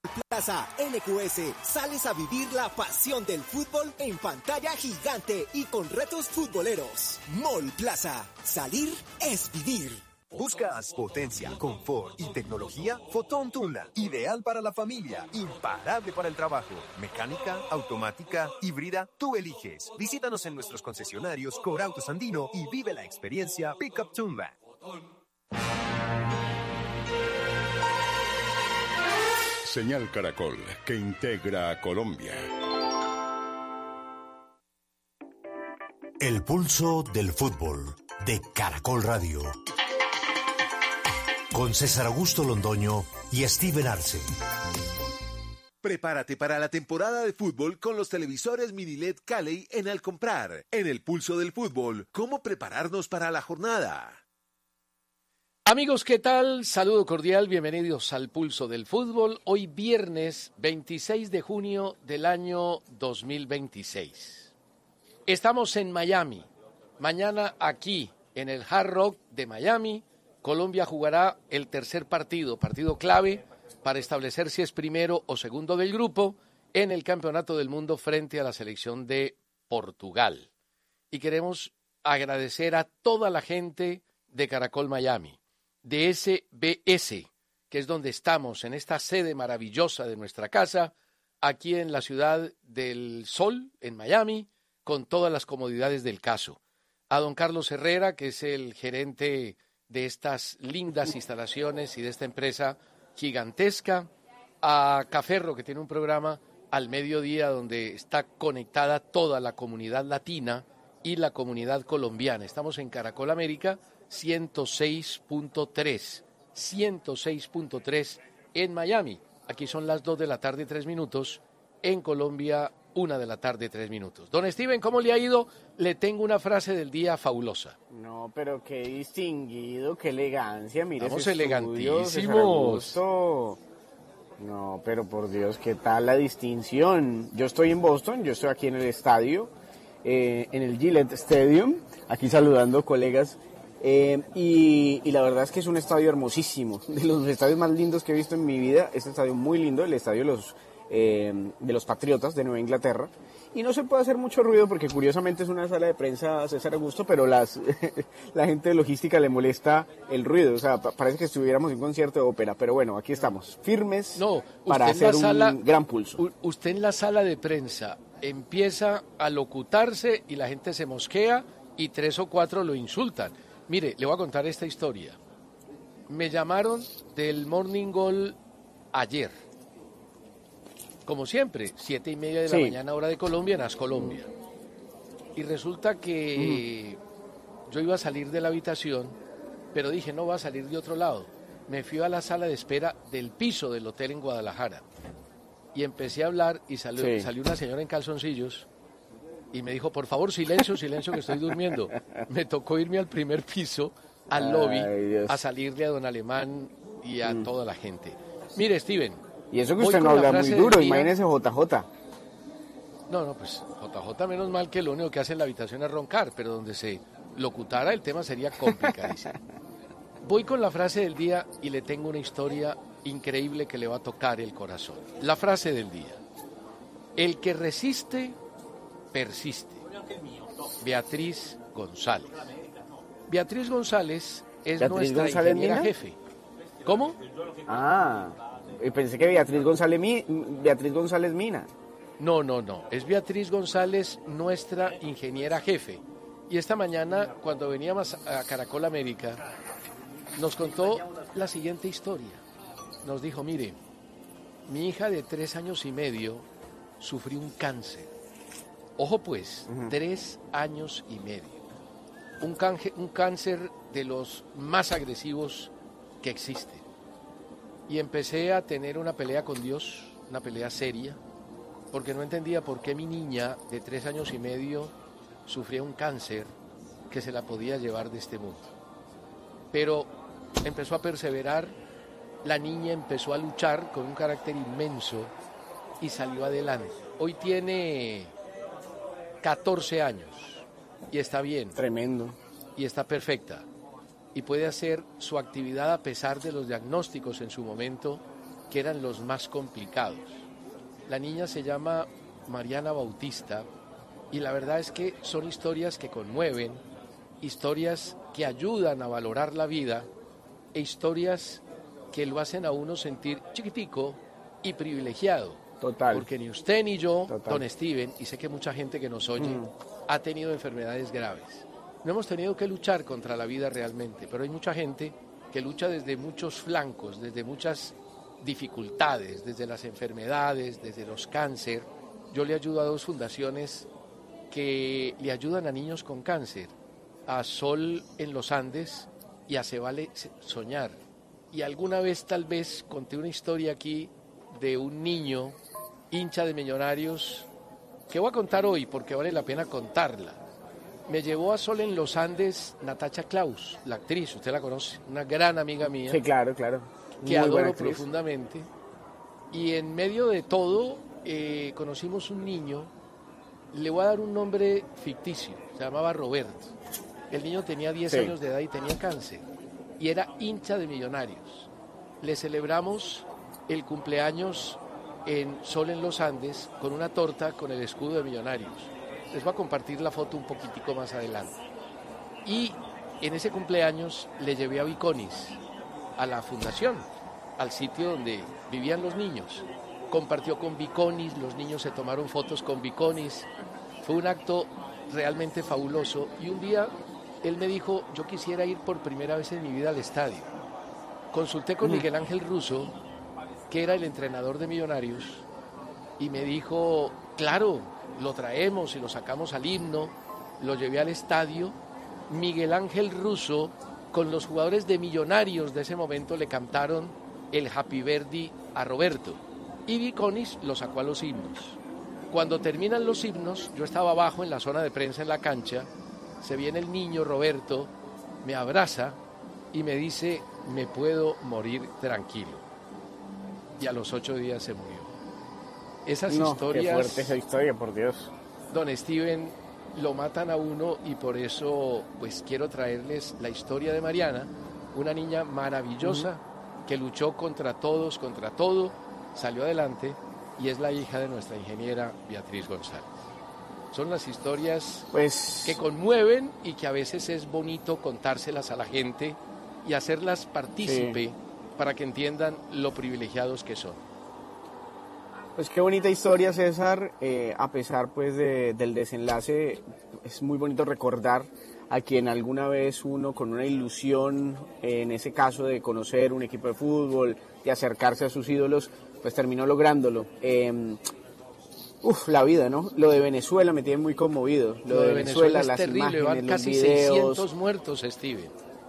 Plaza NQS, sales a vivir la pasión del fútbol en pantalla gigante y con retos futboleros. Mall Plaza, salir es vivir. ¿Buscas potencia, confort y tecnología? Fotón Tundra, ideal para la familia, imparable para el trabajo. Mecánica, automática, híbrida, tú eliges. Visítanos en nuestros concesionarios Corautos Andino y vive la experiencia Pickup Tundra. Señal Caracol, que integra a Colombia. El pulso del fútbol de Caracol Radio. Con César Augusto Londoño y Steven Arce. Prepárate para la temporada de fútbol con los televisores mini LED Calley en Al Comprar. En el pulso del fútbol, ¿cómo prepararnos para la jornada? Amigos, ¿qué tal? Saludo cordial, bienvenidos al Pulso del Fútbol. Hoy viernes 26 de junio del año 2026. Estamos en Miami. Mañana aquí, en el Hard Rock de Miami, Colombia jugará el tercer partido clave para establecer si es primero o segundo del grupo en el Campeonato del Mundo frente a la selección de Portugal. Y queremos agradecer a toda la gente de Caracol Miami, de SBS, que es donde estamos, en esta sede maravillosa de nuestra casa, aquí en la Ciudad del Sol, en Miami, con todas las comodidades del caso. A don Carlos Herrera, que es el gerente de estas lindas instalaciones y de esta empresa gigantesca, a Caferro, que tiene un programa al mediodía donde está conectada toda la comunidad latina y la comunidad colombiana. Estamos en Caracol América 106.3 en Miami. Aquí son las 2 de la tarde, 3 minutos. En Colombia, 1 de la tarde, 3 minutos. Don Steven, ¿cómo le ha ido? Le tengo una frase del día fabulosa. No, pero qué distinguido, qué elegancia. Mire, estamos ese elegantísimos. No, pero por Dios, ¿qué tal la distinción? Yo estoy en Boston, yo estoy aquí en el estadio, en el Gillette Stadium, aquí saludando colegas. Y la verdad es que es un estadio hermosísimo, de los estadios más lindos que he visto en mi vida. Este estadio muy lindo, el estadio de los Patriotas de Nueva Inglaterra, y no se puede hacer mucho ruido porque curiosamente es una sala de prensa César Augusto, pero la gente de logística le molesta el ruido, o sea, parece que estuviéramos en un concierto de ópera, pero bueno, aquí estamos, firmes para hacer un gran pulso. Usted en la sala de prensa empieza a locutarse y la gente se mosquea y 3 o 4 lo insultan. Mire, le voy a contar esta historia. Me llamaron del Morning Goal ayer. Como siempre, 7:30 de la mañana, hora de Colombia, en As Colombia. Y resulta que yo iba a salir de la habitación, pero dije, no, voy a salir de otro lado. Me fui a la sala de espera del piso del hotel en Guadalajara. Y empecé a hablar y salió una señora en calzoncillos. Y me dijo, por favor, silencio, que estoy durmiendo. Me tocó irme al primer piso, al lobby, a salirle a don Alemán y a toda la gente. Mire, Steven. Y eso que usted no habla muy duro, imagínese JJ. No, pues JJ menos mal que lo único que hace en la habitación es roncar, pero donde se locutara el tema sería complicadísimo. Voy con la frase del día y le tengo una historia increíble que le va a tocar el corazón. La frase del día. El que resiste persiste. Beatriz González. Beatriz González es nuestra ingeniera jefe. ¿Cómo? Pensé que Beatriz González Mina. No. Es Beatriz González, nuestra ingeniera jefe. Y esta mañana, cuando veníamos a Caracol América, nos contó la siguiente historia. Nos dijo, mire, mi hija de 3 años y medio sufrió un cáncer. Ojo pues, 3 años y medio. Un cáncer de los más agresivos que existen. Y empecé a tener una pelea con Dios, una pelea seria, porque no entendía por qué mi niña de 3 años y medio sufría un cáncer que se la podía llevar de este mundo. Pero empezó a perseverar, la niña empezó a luchar con un carácter inmenso y salió adelante. Hoy tiene 14 años y está bien. Tremendo. Y está perfecta. Y puede hacer su actividad a pesar de los diagnósticos en su momento que eran los más complicados. La niña se llama Mariana Bautista y la verdad es que son historias que conmueven, historias que ayudan a valorar la vida e historias que lo hacen a uno sentir chiquitico y privilegiado. Total. Porque ni usted ni yo, Total. don Steven, y sé que mucha gente que nos oye, ha tenido enfermedades graves. No hemos tenido que luchar contra la vida realmente, pero hay mucha gente que lucha desde muchos flancos, desde muchas dificultades, desde las enfermedades, desde los cáncer. Yo le ayudo a 2 fundaciones que le ayudan a niños con cáncer, a Sol en los Andes y a Se Vale Soñar. Y alguna vez tal vez conté una historia aquí de un niño hincha de Millonarios que voy a contar hoy porque vale la pena contarla. Me llevó a Sol en los Andes Natacha Klaus, la actriz, usted la conoce, una gran amiga mía. Sí, claro, claro. Que Muy buena adoro actriz. profundamente. Y en medio de todo conocimos un niño, le voy a dar un nombre ficticio, se llamaba Roberto. El niño tenía 10 años de edad y tenía cáncer y era hincha de Millonarios. Le celebramos el cumpleaños en Sol en los Andes con una torta con el escudo de Millonarios. Les voy a compartir la foto un poquitico más adelante. Y en ese cumpleaños le llevé a Viconis, a la fundación, al sitio donde vivían los niños. Compartió con Viconis, los niños se tomaron fotos con Viconis. Fue un acto realmente fabuloso. Y un día él me dijo, yo quisiera ir por primera vez en mi vida al estadio. Consulté con Miguel Ángel Russo, que era el entrenador de Millonarios, y me dijo, claro, lo traemos y lo sacamos al himno. Lo llevé al estadio. Miguel Ángel Russo, con los jugadores de Millonarios de ese momento, le cantaron el Happy Birthday a Roberto. Y Viconis lo sacó a los himnos. Cuando terminan los himnos, yo estaba abajo en la zona de prensa en la cancha, se viene el niño Roberto, me abraza y me dice, me puedo morir tranquilo. Y a los 8 días se murió. Esas historias... Qué fuerte esa historia, por Dios. Don Steven, lo matan a uno y por eso pues quiero traerles la historia de Mariana, una niña maravillosa que luchó contra todos, contra todo, salió adelante y es la hija de nuestra ingeniera Beatriz González. Son las historias que conmueven y que a veces es bonito contárselas a la gente y hacerlas partícipe para que entiendan lo privilegiados que son. Pues qué bonita historia, César. A pesar pues del desenlace, es muy bonito recordar a quien alguna vez uno con una ilusión, en ese caso de conocer un equipo de fútbol, de acercarse a sus ídolos, pues terminó lográndolo. La vida, ¿no? Lo de Venezuela me tiene muy conmovido. Lo de Venezuela, es las terrible, imágenes, van los casi videos. 600 muertos, Steven.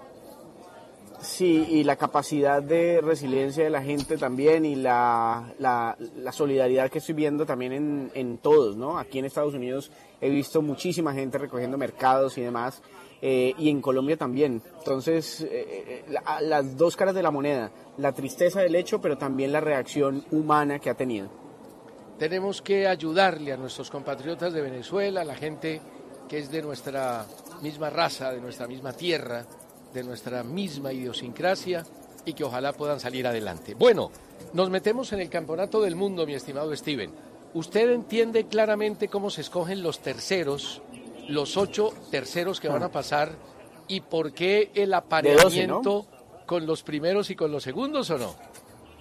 Sí, y la capacidad de resiliencia de la gente también y la solidaridad que estoy viendo también en todos, ¿no? Aquí en Estados Unidos he visto muchísima gente recogiendo mercados y demás, y en Colombia también. Entonces, las dos caras de la moneda, la tristeza del hecho, pero también la reacción humana que ha tenido. Tenemos que ayudarle a nuestros compatriotas de Venezuela, a la gente que es de nuestra misma raza, de nuestra misma tierra, de nuestra misma idiosincrasia y que ojalá puedan salir adelante. Bueno, nos metemos en el Campeonato del Mundo, mi estimado Steven. ¿Usted entiende claramente cómo se escogen los terceros, los 8 terceros que van a pasar y por qué el apareamiento con los primeros y con los segundos o no?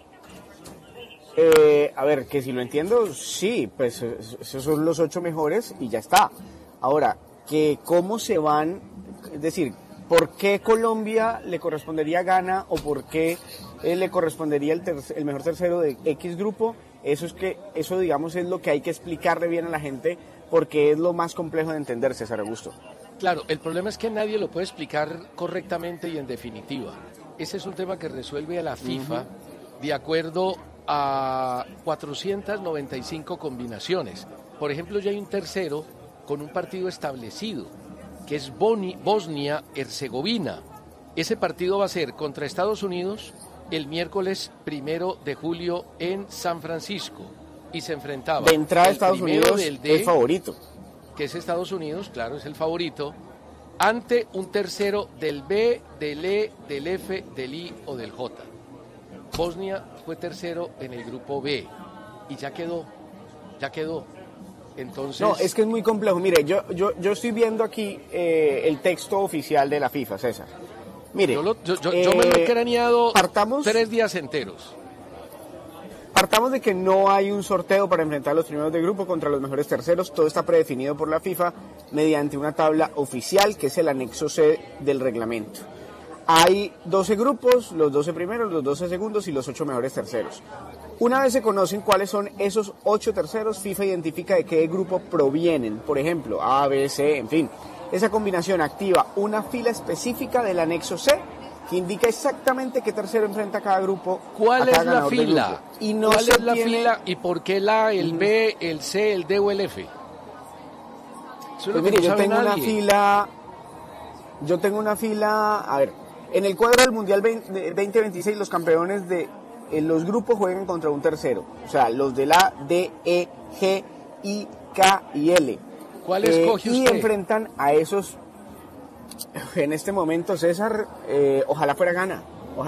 A ver, que si lo entiendo, sí, pues esos son los 8 mejores y ya está. Ahora, que cómo se van, es decir, ¿por qué Colombia le correspondería Ghana o por qué le correspondería el mejor tercero de X grupo? Eso digamos es lo que hay que explicarle bien a la gente porque es lo más complejo de entender, César Augusto. Claro, el problema es que nadie lo puede explicar correctamente y en definitiva. Ese es un tema que resuelve a la FIFA de acuerdo a 495 combinaciones. Por ejemplo, ya hay un tercero con un partido establecido, que es Bosnia-Herzegovina. Ese partido va a ser contra Estados Unidos el miércoles 1 de julio en San Francisco y se enfrentaba de entrada el Estados primero Unidos del D, es favorito, que es Estados Unidos, claro, es el favorito, ante un tercero del B, del E, del F, del I o del J. Bosnia fue tercero en el grupo B y ya quedó. Entonces... No, es que es muy complejo. Mire, yo estoy viendo aquí el texto oficial de la FIFA, César. Mire, yo me lo he craneado partamos 3 días enteros. Partamos de que no hay un sorteo para enfrentar a los primeros de grupo contra los mejores terceros. Todo está predefinido por la FIFA mediante una tabla oficial que es el anexo C del reglamento. Hay 12 grupos, los 12 primeros, los 12 segundos y los 8 mejores terceros. Una vez se conocen cuáles son esos 8 terceros, FIFA identifica de qué grupo provienen. Por ejemplo, A, B, C, en fin. Esa combinación activa una fila específica del anexo C que indica exactamente qué tercero enfrenta cada grupo. ¿Cuál es la fila? Y no ¿Cuál es la fila y por qué el A, el B, el C, el D o el F? Pues mire, yo tengo una fila, a ver, en el cuadro del Mundial 2026 los campeones de los grupos juegan contra un tercero, o sea, los del A, D, E, G, I, K y L. ¿Cuál escoge usted? Y enfrentan a esos, en este momento, César, ojalá fuera Ghana.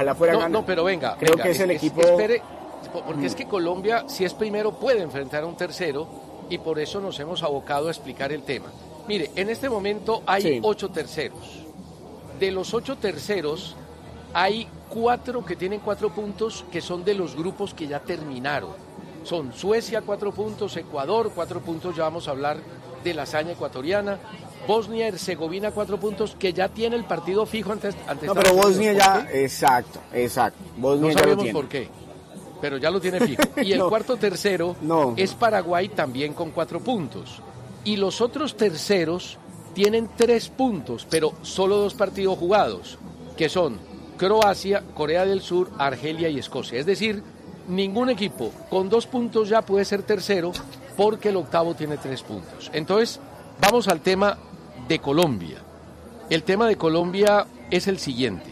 No, pero venga. Creo que es el equipo... Espere, porque es que Colombia, si es primero, puede enfrentar a un tercero y por eso nos hemos abocado a explicar el tema. Mire, en este momento hay 8 terceros. De los 8 terceros, hay 4 que tienen 4 puntos que son de los grupos que ya terminaron. Son Suecia 4 puntos, Ecuador 4 puntos, ya vamos a hablar de la hazaña ecuatoriana, Bosnia Herzegovina 4 puntos que ya tiene el partido fijo ante No, pero Bosnia ya, exacto. Bosnia no ya sabemos lo tiene. por qué, pero ya lo tiene fijo. Y el cuarto tercero es Paraguay también con 4 puntos. Y los otros terceros tienen 3 puntos, pero solo 2 partidos jugados, que son Croacia, Corea del Sur, Argelia y Escocia. Es decir, ningún equipo con 2 puntos ya puede ser tercero porque el octavo tiene 3 puntos. Entonces, vamos al tema de Colombia. El tema de Colombia es el siguiente.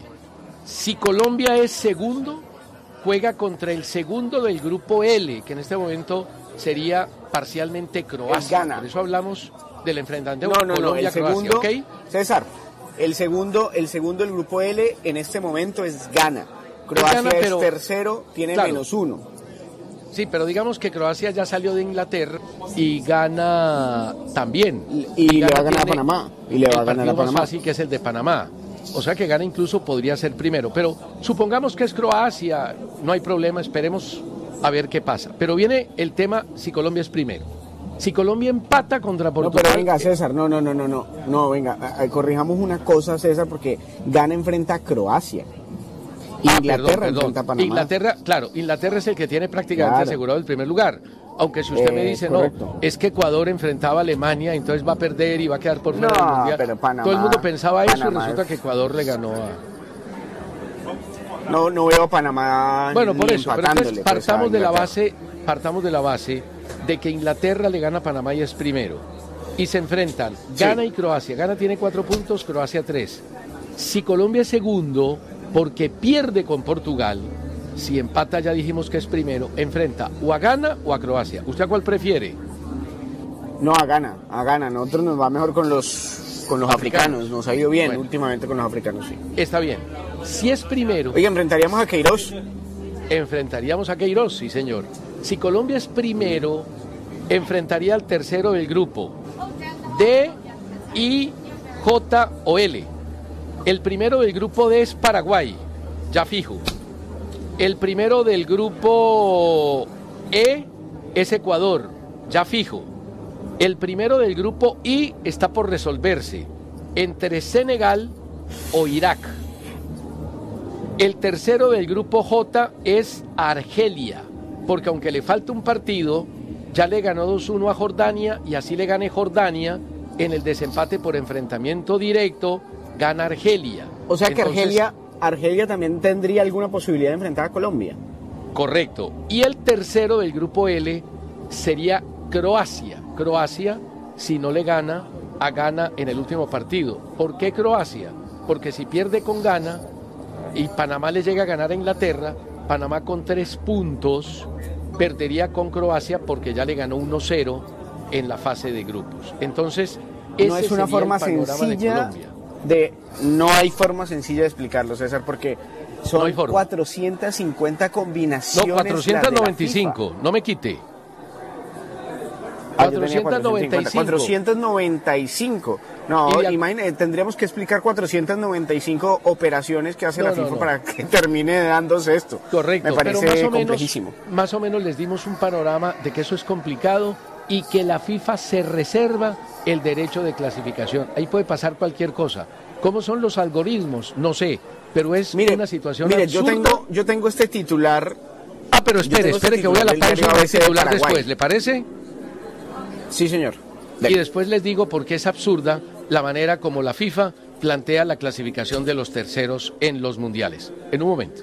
Si Colombia es segundo, juega contra el segundo del grupo L, que en este momento sería parcialmente Croacia. Por eso hablamos del enfrentamiento Colombia-Croacia, ¿ok? César, el segundo del grupo L en este momento es Ghana. Croacia es tercero, tiene -1. Sí, pero digamos que Croacia ya salió de Inglaterra y gana también. Y le va a ganar a Panamá. Y le va a ganar a Panamá. Más fácil que es el de Panamá. O sea que Ghana incluso podría ser primero. Pero supongamos que es Croacia, no hay problema, esperemos a ver qué pasa. Pero viene el tema si Colombia es primero. Si Colombia empata contra Portugal... No, pero venga, César, no, venga, corrijamos una cosa, César, porque Ghana enfrenta a Croacia. Inglaterra enfrenta a Panamá. Inglaterra es el que tiene prácticamente asegurado el primer lugar. Aunque si usted me dice, correcto. Es que Ecuador enfrentaba a Alemania, entonces va a perder y va a quedar por fuera del Mundial. Pero Panamá, todo el mundo pensaba eso y resulta que Ecuador le ganó a... No veo a Panamá. Bueno, por eso, pero entonces partamos de la base de que Inglaterra le gana a Panamá y es primero. Y se enfrentan Ghana y Croacia. Ghana tiene 4 puntos, Croacia 3. Si Colombia es segundo, porque pierde con Portugal, si empata ya dijimos que es primero, enfrenta o a Ghana o a Croacia. ¿Usted a cuál prefiere? No, a Ghana. Nosotros nos va mejor con los africanos. Nos ha ido bien últimamente con los africanos, sí. Está bien. Si es primero... Oiga, ¿enfrentaríamos a Queiroz? Enfrentaríamos a Queiroz, sí, señor. Si Colombia es primero, enfrentaría al tercero del grupo. D, I, J o L. El primero del grupo D es Paraguay, ya fijo. El primero del grupo E es Ecuador, ya fijo. El primero del grupo I está por resolverse entre Senegal o Irak. El tercero del grupo J es Argelia, porque aunque le falta un partido, ya le ganó 2-1 a Jordania y así le gane Jordania en el desempate por enfrentamiento directo, gana Argelia. O sea que entonces, Argelia también tendría alguna posibilidad de enfrentar a Colombia. Correcto. Y el tercero del grupo L sería Croacia. Croacia, si no le gana, a Ghana en el último partido. ¿Por qué Croacia? Porque si pierde con Ghana y Panamá le llega a ganar a Inglaterra, Panamá con 3 puntos perdería con Croacia porque ya le ganó 1-0 en la fase de grupos. Entonces, no es una forma sencilla no hay forma sencilla de explicarlo, César, porque no hay forma. 450 combinaciones. No, 495, no me quite. 495. No, imagínate, tendríamos que explicar 495 operaciones que hace la FIFA para que termine dándose esto. Correcto, me parece pero complejísimo. Más o menos les dimos un panorama de que eso es complicado y que la FIFA se reserva el derecho de clasificación. Ahí puede pasar cualquier cosa. ¿Cómo son los algoritmos? No sé, pero es una situación absurda. Yo tengo este titular. Pero espere que voy a la pausa del titular después, ¿le parece? Sí, señor. Y después les digo por qué es absurda la manera como la FIFA plantea la clasificación de los terceros en los mundiales. En un momento.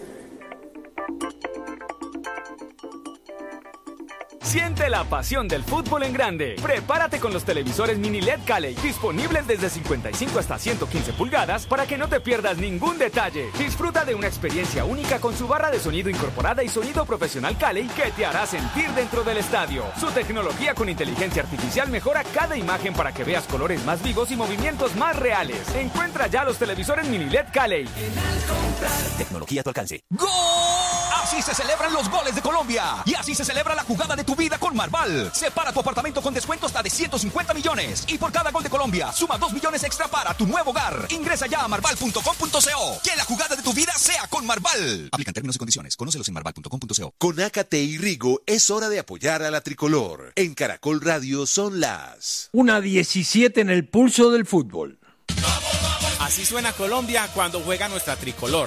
Siente la pasión del fútbol en grande. Prepárate con los televisores mini LED Calley, disponibles desde 55 hasta 115 pulgadas para que no te pierdas ningún detalle. Disfruta de una experiencia única con su barra de sonido incorporada y sonido profesional Calley que te hará sentir dentro del estadio. Su tecnología con inteligencia artificial mejora cada imagen para que veas colores más vivos y movimientos más reales. Encuentra ya los televisores mini LED Calley. Tecnología a tu alcance. ¡Gol! Así se celebran los goles de Colombia. Y así se celebra la jugada de tu vida con Marval. Separa tu apartamento con descuento hasta de 150 millones. Y por cada gol de Colombia, suma 2 millones extra para tu nuevo hogar. Ingresa ya a marval.com.co. Que la jugada de tu vida sea con Marval. Aplican términos y condiciones. Conócelos en marval.com.co. Con Ácate y Rigo es hora de apoyar a la tricolor. En Caracol Radio son las 1:17 en el pulso del fútbol. Así suena Colombia cuando juega nuestra tricolor.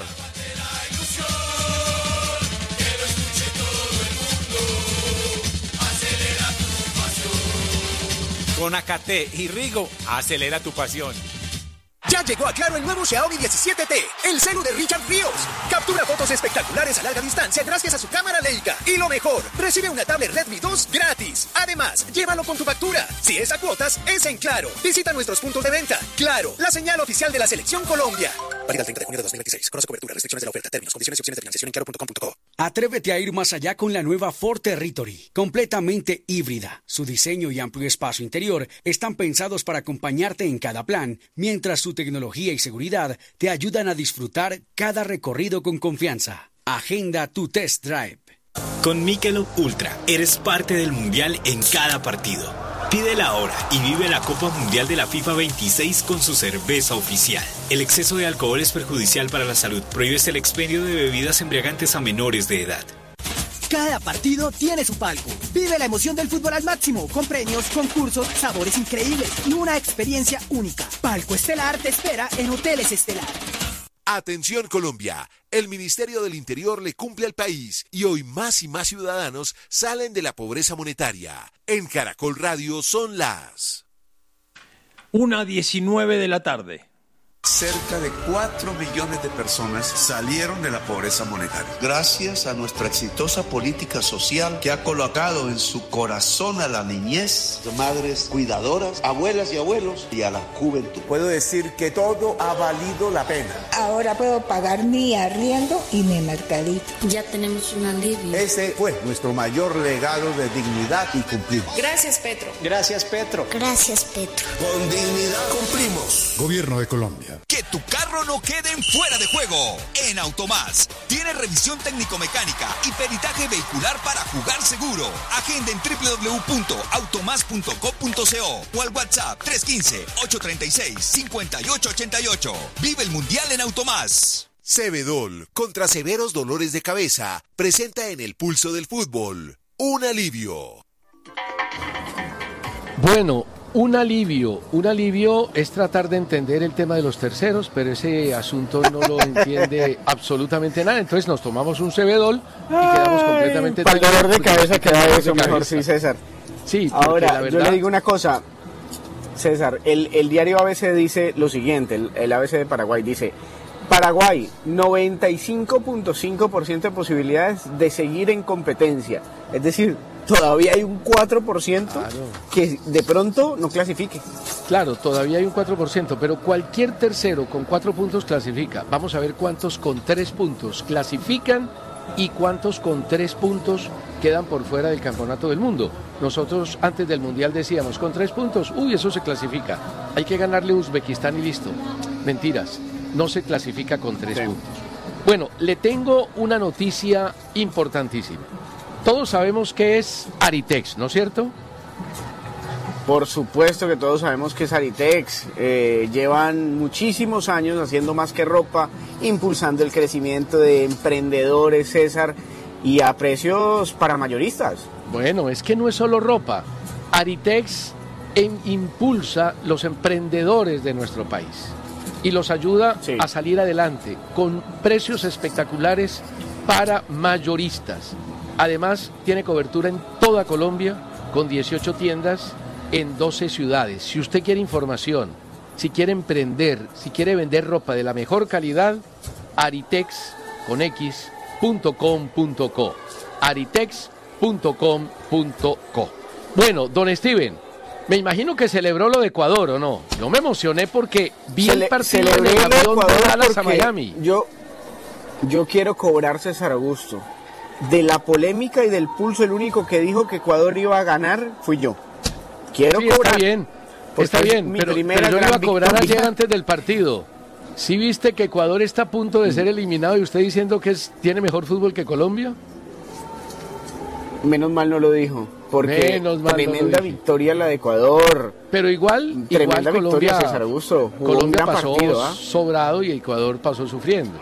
Con Ácate y Rigo, acelera tu pasión. Ya llegó a Claro el nuevo Xiaomi 17T, el celu de Richard Ríos. Captura fotos espectaculares a larga distancia gracias a su cámara Leica. Y lo mejor, recibe una tablet Redmi 2 gratis. Además, llévalo con tu factura. Si es a cuotas, es en Claro. Visita nuestros puntos de venta. Claro, la señal oficial de la Selección Colombia. Válida el 30 de junio de 2026. Conoce cobertura, restricciones de la oferta, términos, condiciones y opciones de financiación en claro.com.co. Atrévete a ir más allá con la nueva Ford Territory, completamente híbrida. Su diseño y amplio espacio interior están pensados para acompañarte en cada plan, mientras su tecnología y seguridad te ayudan a disfrutar cada recorrido con confianza. Agenda tu test drive. Con Michelob Ultra eres parte del mundial en cada partido. Pídela ahora y vive la Copa Mundial de la FIFA 26 con su cerveza oficial. El exceso de alcohol es perjudicial para la salud. Prohíbes el expendio de bebidas embriagantes a menores de edad. Cada partido tiene su palco. Vive la emoción del fútbol al máximo, con premios, concursos, sabores increíbles y una experiencia única. Palco Estelar te espera en Hoteles Estelar. Atención Colombia, el Ministerio del Interior le cumple al país y hoy más y más ciudadanos salen de la pobreza monetaria. En Caracol Radio son las 1:19 de la tarde. Cerca de 4 millones de personas salieron de la pobreza monetaria. Gracias a nuestra exitosa política social que ha colocado en su corazón a la niñez, madres cuidadoras, abuelas y abuelos y a la juventud. Puedo decir que todo ha valido la pena. Ahora puedo pagar mi arriendo y mi mercadito. Ya tenemos un alivio. Ese fue nuestro mayor legado de dignidad y cumplimos. Gracias, Petro. Gracias, Petro. Gracias, Petro. Con dignidad cumplimos. Gobierno de Colombia. Que tu carro no quede en fuera de juego. En Automás tiene revisión técnico-mecánica y peritaje vehicular para jugar seguro. Agenda en www.automas.co.co o al WhatsApp 315-836-5888. Vive el Mundial en Automás. Cebedol, contra severos dolores de cabeza, presenta en el pulso del fútbol un alivio. Bueno, un alivio es tratar de entender el tema de los terceros, pero ese asunto no lo entiende absolutamente nada. Entonces nos tomamos un Cebedol y quedamos completamente... Para el dolor de cabeza queda eso mejor, sí, César. Sí, ahora, la verdad... yo le digo una cosa, César, el diario ABC dice lo siguiente, el ABC de Paraguay dice: Paraguay, 95.5% de posibilidades de seguir en competencia. Es decir, todavía hay un 4% que de pronto no clasifique. Claro, todavía hay un 4%, pero cualquier tercero con 4 puntos clasifica. Vamos a ver cuántos con 3 puntos clasifican y cuántos con 3 puntos quedan por fuera del campeonato del mundo. Nosotros antes del Mundial decíamos, con 3 puntos, eso se clasifica. Hay que ganarle a Uzbekistán y listo. Mentiras, no se clasifica con 3 puntos. Bueno, le tengo una noticia importantísima. Todos sabemos que es Aritex, ¿no es cierto? Por supuesto que todos sabemos que es Aritex. Llevan muchísimos años haciendo más que ropa, impulsando el crecimiento de emprendedores, César, y a precios para mayoristas. Bueno, es que no es solo ropa. Aritex impulsa los emprendedores de nuestro país y los ayuda a salir adelante con precios espectaculares para mayoristas. Además, tiene cobertura en toda Colombia con 18 tiendas en 12 ciudades. Si usted quiere información, si quiere emprender, si quiere vender ropa de la mejor calidad, aritex.com.co. aritex.com.co. Bueno, don Steven, me imagino que celebró lo de Ecuador, ¿o no? Yo me emocioné porque vi el partido en el avión de Dallas a Miami. Yo quiero cobrar, César Augusto. De la polémica y del pulso, el único que dijo que Ecuador iba a ganar fui yo. Quiero cobrar. Está bien, pero yo le iba a cobrar ayer antes del partido. ¿Sí viste que Ecuador está a punto de ser eliminado y usted diciendo que tiene mejor fútbol que Colombia? Menos mal no lo dijo, porque tremenda victoria la de Ecuador. Pero igual victoria, César Augusto. Colombia pasó sobrado y Ecuador pasó sufriendo.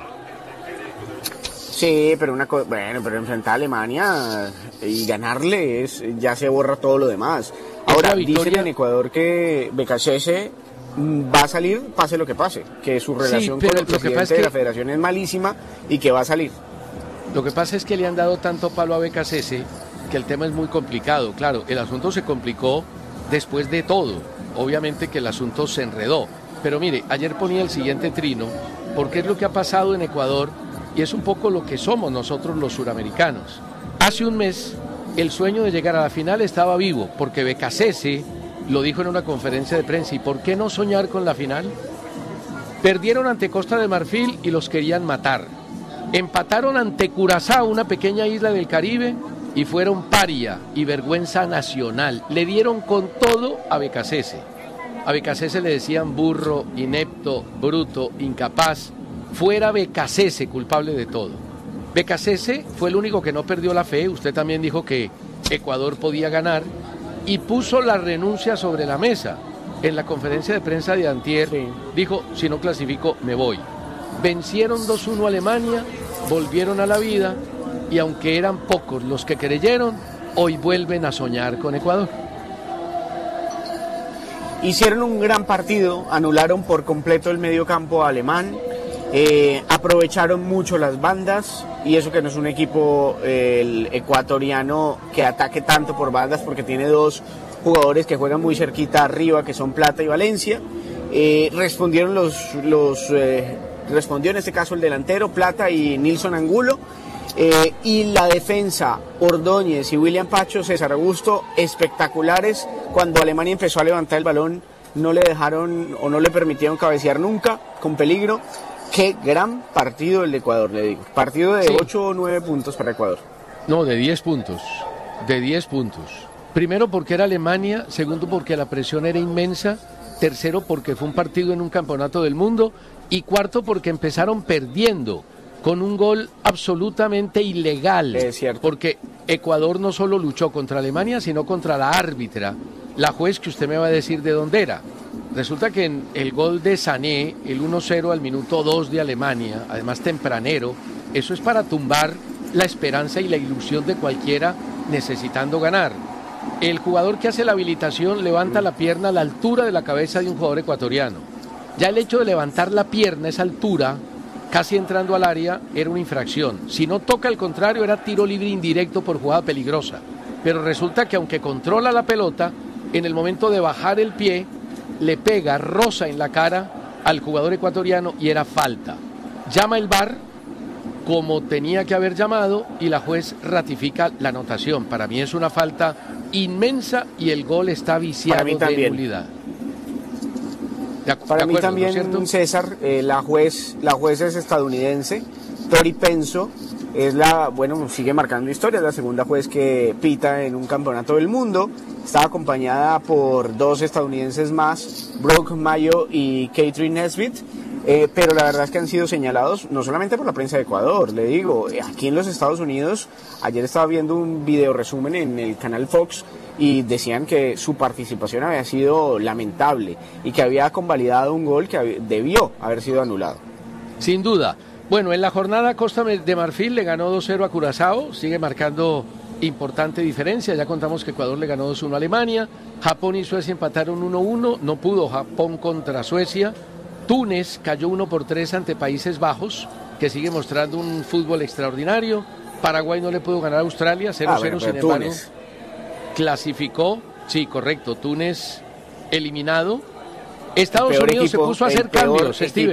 Sí, pero pero enfrentar a Alemania y ganarle ya se borra todo lo demás. Ahora dicen en Ecuador que Becasese va a salir, pase lo que pase, que su relación con el presidente de la federación es malísima y que va a salir. Lo que pasa es que le han dado tanto palo a Becasese que el tema es muy complicado. Claro, el asunto se complicó después de todo. Obviamente que el asunto se enredó. Pero mire, ayer ponía el siguiente trino, porque es lo que ha pasado en Ecuador y es un poco lo que somos nosotros los suramericanos. Hace un mes, el sueño de llegar a la final estaba vivo, porque Becasese lo dijo en una conferencia de prensa. ¿Y por qué no soñar con la final? Perdieron ante Costa de Marfil y los querían matar. Empataron ante Curazao, una pequeña isla del Caribe, y fueron paria y vergüenza nacional. Le dieron con todo a Becasese. A Becasese le decían burro, inepto, bruto, incapaz. Fuera Becasese, culpable de todo. Becasese fue el único que no perdió la fe. Usted también dijo que Ecuador podía ganar y puso la renuncia sobre la mesa. En la conferencia de prensa de antier dijo, si no clasifico me voy. Vencieron 2-1 a Alemania, volvieron a la vida y aunque eran pocos los que creyeron, hoy vuelven a soñar con Ecuador. Hicieron un gran partido, anularon por completo el mediocampo alemán, aprovecharon mucho las bandas y eso que no es un equipo el ecuatoriano que ataque tanto por bandas porque tiene dos jugadores que juegan muy cerquita arriba que son Plata y Valencia. Respondió en este caso el delantero Plata y Nilson Angulo, y la defensa Ordóñez y William Pacho, César Augusto, espectaculares. Cuando Alemania empezó a levantar el balón no le dejaron o no le permitieron cabecear nunca con peligro. Qué gran partido el de Ecuador, le digo. Partido de 8 o 9 puntos para Ecuador. No, de 10 puntos. De 10 puntos. Primero porque era Alemania, segundo porque la presión era inmensa, tercero porque fue un partido en un campeonato del mundo y cuarto porque empezaron perdiendo con un gol absolutamente ilegal. Es cierto. Porque Ecuador no solo luchó contra Alemania, sino contra la árbitra, la juez que usted me va a decir de dónde era. Resulta que en el gol de Sané, el 1-0 al minuto 2 de Alemania, además tempranero, eso es para tumbar la esperanza y la ilusión de cualquiera necesitando ganar. El jugador que hace la habilitación levanta la pierna a la altura de la cabeza de un jugador ecuatoriano. Ya el hecho de levantar la pierna a esa altura, casi entrando al área, era una infracción. Si no toca al contrario, era tiro libre indirecto por jugada peligrosa. Pero resulta que aunque controla la pelota, en el momento de bajar el pie, le pega, roza en la cara al jugador ecuatoriano y era falta. Llama el VAR como tenía que haber llamado y la juez ratifica la anotación. Para mí es una falta inmensa y el gol está viciado de nulidad. Para mí también, ¿no, César? La juez es estadounidense, Tori Penso, sigue marcando historia, es la segunda juez que pita en un campeonato del mundo. Está acompañada por dos estadounidenses más, Brooke Mayo y Catherine Nesbitt. pero la verdad es que han sido señalados no solamente por la prensa de Ecuador, le digo, aquí en los Estados Unidos, ayer estaba viendo un video resumen en el canal Fox y decían que su participación había sido lamentable y que había convalidado un gol que debió haber sido anulado. Sin duda. Bueno, en la jornada Costa de Marfil le ganó 2-0 a Curazao, sigue marcando importante diferencia, ya contamos que Ecuador le ganó 2-1 a Alemania, Japón y Suecia empataron 1-1, no pudo Japón contra Suecia, Túnez cayó 1-3 ante Países Bajos, que sigue mostrando un fútbol extraordinario, Paraguay no le pudo ganar a Australia, 0-0 sin embargo, Túnez clasificó, sí, correcto, Túnez eliminado, Estados Unidos se puso a hacer cambios, Steve.